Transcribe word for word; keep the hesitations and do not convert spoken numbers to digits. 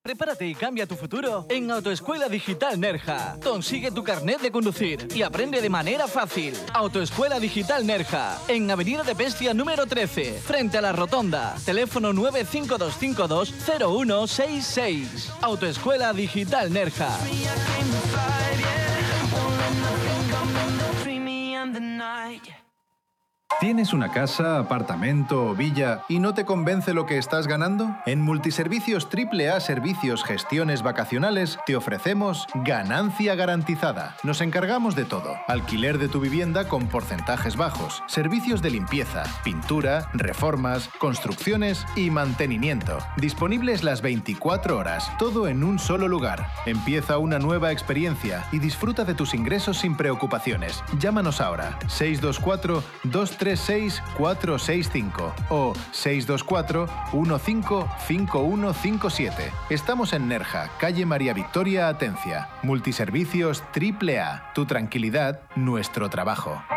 Prepárate y cambia tu futuro en Autoescuela Digital Nerja. Consigue tu carnet de conducir y aprende de manera fácil. Autoescuela Digital Nerja, en Avenida de Pescia número trece, frente a la Rotonda. Teléfono nueve cinco dos cinco dos cero uno seis seis. Autoescuela Digital Nerja. ¿Tienes una casa, apartamento o villa y no te convence lo que estás ganando? En Multiservicios triple A Servicios Gestiones Vacacionales te ofrecemos ganancia garantizada. Nos encargamos de todo. Alquiler de tu vivienda con porcentajes bajos, servicios de limpieza, pintura, reformas, construcciones y mantenimiento. Disponibles las veinticuatro horas, todo en un solo lugar. Empieza una nueva experiencia y disfruta de tus ingresos sin preocupaciones. Llámanos ahora, seis dos cuatro, dos tres seis, cuatro seis cinco o seis dos cuatro, uno cinco, cinco uno cinco siete. Estamos en Nerja, calle María Victoria Atencia. Multiservicios triple A. Tu tranquilidad, nuestro trabajo.